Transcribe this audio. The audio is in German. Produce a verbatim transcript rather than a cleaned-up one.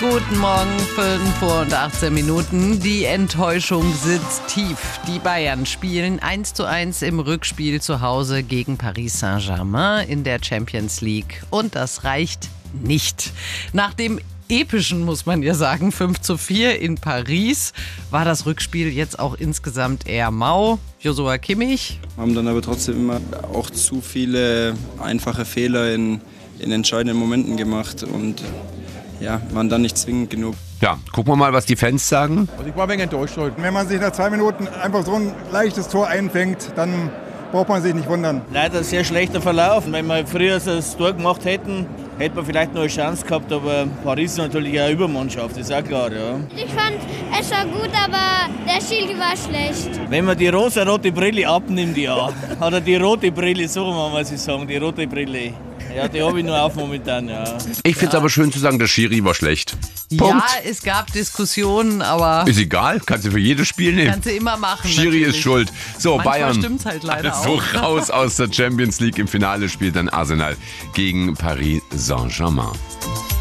Guten Morgen, fünf Uhr und achtzehn Minuten. Die Enttäuschung sitzt tief. Die Bayern spielen eins zu eins im Rückspiel zu Hause gegen Paris Saint-Germain in der Champions League. Und das reicht nicht. Nach dem epischen, muss man ja sagen, fünf zu vier in Paris war das Rückspiel jetzt auch insgesamt eher mau. Joshua Kimmich. Haben dann aber trotzdem immer auch zu viele einfache Fehler in, in entscheidenden Momenten gemacht und ja, waren dann nicht zwingend genug. Ja, gucken wir mal, was die Fans sagen. Also ich war ein wenig enttäuscht heute. Wenn man sich nach zwei Minuten einfach so ein leichtes Tor einfängt, dann braucht man sich nicht wundern. Leider ein sehr schlechter Verlauf. Wenn wir früher das Tor gemacht hätten, hätte man vielleicht noch eine Chance gehabt, aber Paris ist natürlich eine Übermannschaft, das ist auch klar. Ja. Ich fand, es war gut, aber der Schiri war schlecht. Wenn man die rosa-rote Brille abnimmt, ja. Oder die rote Brille, so muss ich sagen, die rote Brille. Ja, die habe ich nur auf momentan, ja. Ich finde es ja. aber schön zu sagen, der Schiri war schlecht. Punkt. Ja, es gab Diskussionen, aber... Ist egal, kannst du für jedes Spiel nehmen. Kannst du immer machen. Schiri natürlich. ist schuld. So, Manchmal Bayern. stimmt's halt leider so auch. raus aus der Champions League. Im Finale spielt dann Arsenal gegen Paris Saint-Germain.